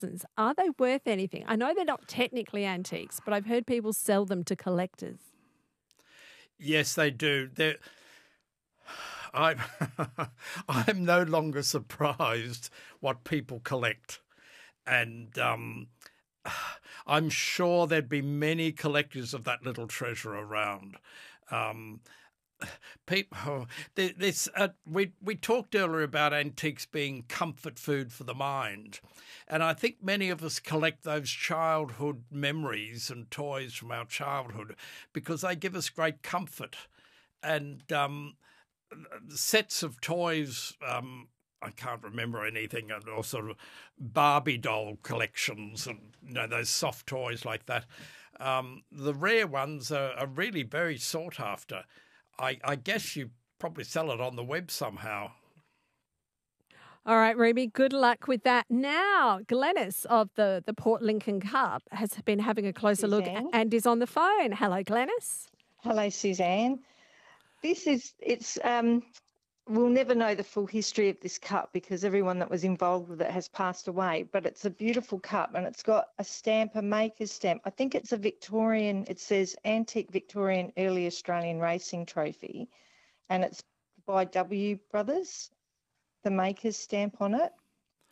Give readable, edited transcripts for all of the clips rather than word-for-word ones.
Are they worth anything? I know they're not technically antiques, but I've heard people sell them to collectors. Yes, they do. I'm I'm no longer surprised what people collect, and I'm sure there'd be many collectors of that little treasure around. People, we talked earlier about antiques being comfort food for the mind, and I think many of us collect those childhood memories and toys from our childhood because they give us great comfort. And sets of toys, I can't remember anything, or sort of Barbie doll collections and those soft toys like that. The rare ones are really very sought after. I guess you probably sell it on the web somehow. All right, Ruby, good luck with that. Now, Glenys of the Port Lincoln Cup has been having a closer look and is on the phone. Hello, Glenys. Hello, Suzanne. We'll never know the full history of this cup because everyone that was involved with it has passed away, but it's a beautiful cup and it's got a stamp, a maker's stamp. I think it's a Victorian, it says Antique Victorian Early Australian Racing Trophy, and it's by W Brothers, the maker's stamp on it.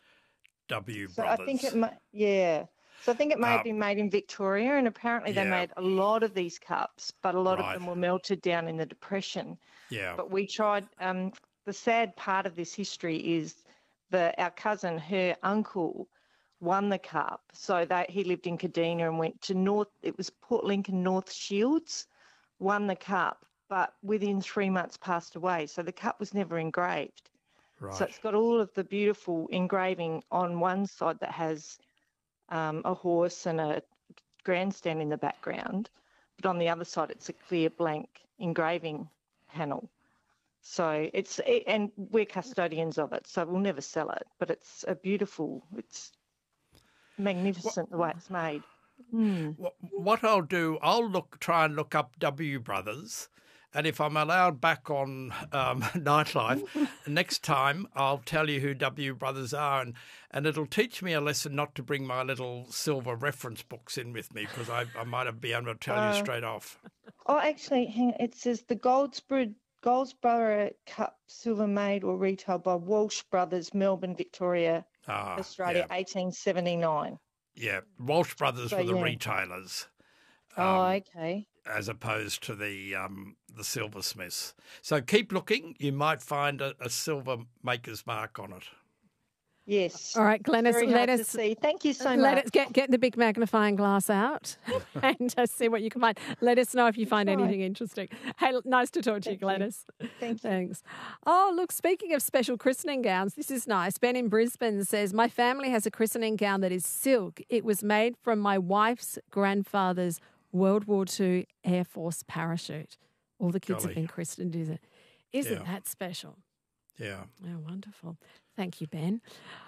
W So Brothers. I think it So I think it may have been made in Victoria, and apparently they made a lot of these cups, but a lot of them were melted down in the Depression. Yeah. But we tried. The sad part of this history is that our cousin, her uncle, won the cup. So he lived in Kadina and went to it was Port Lincoln North Shields, won the cup, but within 3 months passed away. So the cup was never engraved. Right. So it's got all of the beautiful engraving on one side that has a horse and a grandstand in the background, but on the other side it's a clear blank engraving panel. So and we're custodians of it, so we'll never sell it, but it's it's magnificent the way it's made. What I'll do, I'll try and look up W Brothers, and if I'm allowed back on Nightlife, next time I'll tell you who W Brothers are, and it'll teach me a lesson not to bring my little silver reference books in with me because I might be able to tell you straight off. Oh, actually, hang on, it says the Goldsborough Cup silver made or retailed by Walsh Brothers, Melbourne, Victoria, Australia, 1879. Yeah, Walsh Brothers were the retailers. Okay. As opposed to the silversmiths. So keep looking. You might find a silver maker's mark on it. Yes. All right, Glenys, let us see. Thank you so much. Let us get the big magnifying glass out and see what you can find. Let us know if you find anything interesting. Hey, nice to talk to you, Glenys. Thank you. Thanks. Oh, look, speaking of special christening gowns, this is nice. Ben in Brisbane says, my family has a christening gown that is silk. It was made from my wife's grandfather's World War II Air Force parachute. All the kids have been christened, isn't that special? Yeah. Oh, wonderful. Thank you, Ben.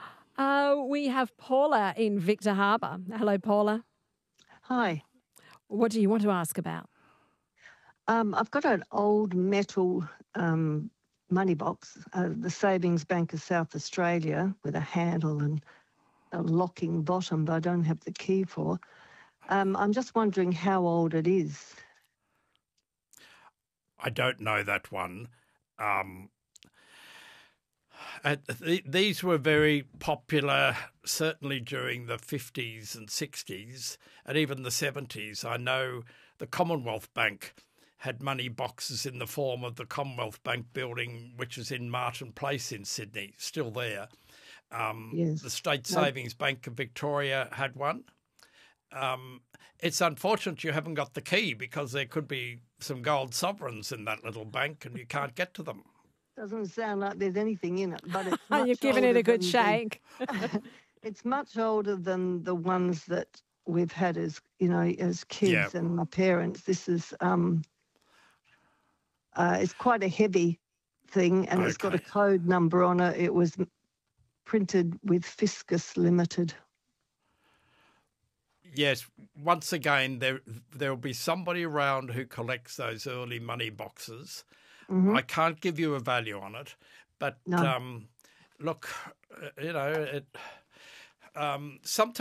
We have Paula in Victor Harbour. Hello, Paula. Hi. What do you want to ask about? I've got an old metal money box, the Savings Bank of South Australia, with a handle and a locking bottom, but I don't have the key for. I'm just wondering how old it is. I don't know that one. These were very popular, certainly during the 50s and 60s and even the 70s. I know the Commonwealth Bank had money boxes in the form of the Commonwealth Bank building, which is in Martin Place in Sydney, still there. The State Savings Bank of Victoria had one. It's unfortunate you haven't got the key because there could be some gold sovereigns in that little bank and you can't get to them. Doesn't sound like there's anything in it, but it's much You've given it a good shake. It's much older than the ones that we've had as kids and my parents. This is it's quite a heavy thing, and it's got a code number on it. It was printed with Fiscus Limited. Yes, once again, there will be somebody around who collects those early money boxes. Mm-hmm. I can't give you a value on it, but look, sometimes